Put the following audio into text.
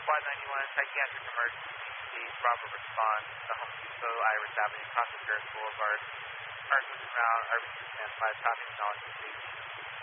Squad 91, psychiatric emergency, Bravo response, the Home Depot, Iris Avenue, Casa Ferris Boulevard, Arlington Route, RBC Stand 5, copy, acknowledgement, please.